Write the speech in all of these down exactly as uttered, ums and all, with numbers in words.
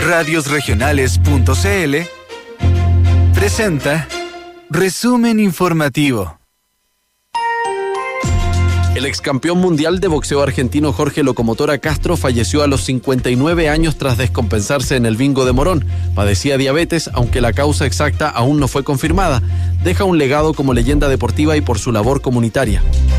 radios regionales punto c l presenta Resumen Informativo. El ex campeón mundial de boxeo argentino Jorge Locomotora Castro falleció a los cincuenta y nueve años tras descompensarse en el bingo de Morón. Padecía diabetes, aunque la causa exacta aún no fue confirmada. Deja un legado como leyenda deportiva y por su labor comunitaria.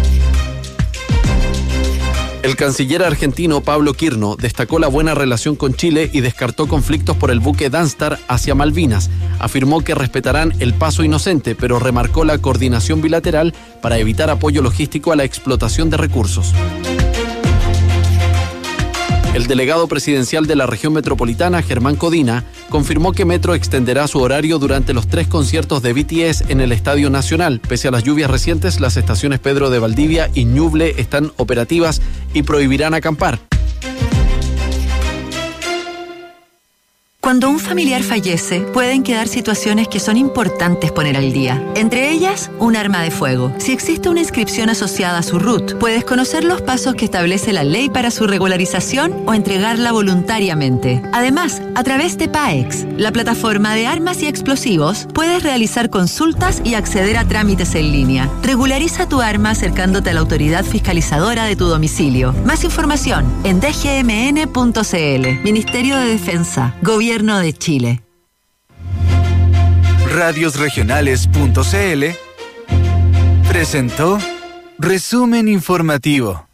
El canciller argentino Pablo Quirno destacó la buena relación con Chile y descartó conflictos por el buque Danstar hacia Malvinas. Afirmó que respetarán el paso inocente, pero remarcó la coordinación bilateral para evitar apoyo logístico a la explotación de recursos. El delegado presidencial de la región metropolitana, Germán Codina, confirmó que Metro extenderá su horario durante los tres conciertos de B T S en el Estadio Nacional. Pese a las lluvias recientes, las estaciones Pedro de Valdivia y Ñuble están operativas y prohibirán acampar. Cuando un familiar fallece, pueden quedar situaciones que son importantes poner al día. Entre ellas, un arma de fuego. Si existe una inscripción asociada a su R U T, puedes conocer los pasos que establece la ley para su regularización o entregarla voluntariamente. Además, a través de P A E X, la plataforma de armas y explosivos, puedes realizar consultas y acceder a trámites en línea. Regulariza tu arma acercándote a la autoridad fiscalizadora de tu domicilio. Más información en d g m n punto c l. Ministerio de Defensa, Gobierno de Chile. radios regionales punto c l presentó Resumen Informativo.